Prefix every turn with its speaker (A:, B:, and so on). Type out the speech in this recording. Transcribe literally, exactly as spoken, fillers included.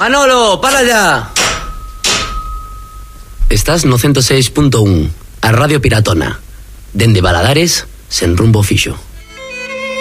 A: Manolo, para ya. Estás no ciento seis punto uno, a Radio Piratona. Dende Baladares, sen rumbo fixo.